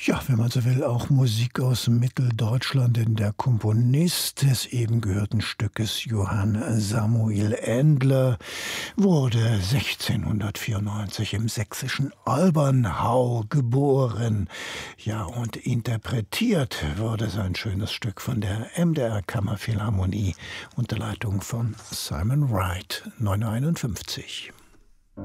Ja, wenn man so will, auch Musik aus Mitteldeutschland, denn der Komponist des eben gehörten Stückes, Johann Samuel Endler, wurde 1694 im sächsischen Olbernhau geboren. Ja, und interpretiert wurde sein schönes Stück von der MDR Kammerphilharmonie unter Leitung von Simon Wright, 951.